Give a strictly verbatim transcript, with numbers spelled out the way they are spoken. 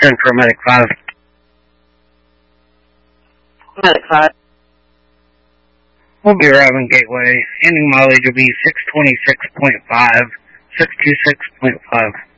Central Medic five. Medic five. We'll be arriving Gateway. Ending mileage will be six twenty-six point five, six two six point five.